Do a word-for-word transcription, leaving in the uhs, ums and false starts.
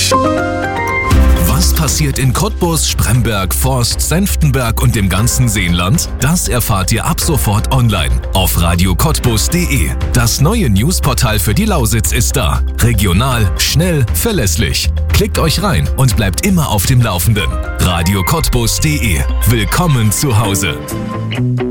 Verlässlich. Was passiert in Cottbus, Spremberg, Forst, Senftenberg und dem ganzen Seenland? Das erfahrt ihr ab sofort online auf radio cottbus punkt de. Das neue Newsportal für die Lausitz ist da. Regional, schnell, verlässlich. Klickt euch rein und bleibt immer auf dem Laufenden. radio cottbus punkt de. Willkommen zu Hause.